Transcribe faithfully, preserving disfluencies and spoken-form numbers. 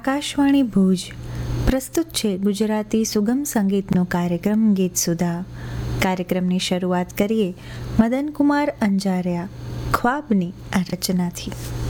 આકાશવાણી ભુજ પ્રસ્તુત છે ગુજરાતી સુગમ સંગીતનો કાર્યક્રમ ગીત સુધા. કાર્યક્રમની શરૂઆત કરીએ મદનકુમાર અંજારિયા ખ્વાબની આ રચનાથી.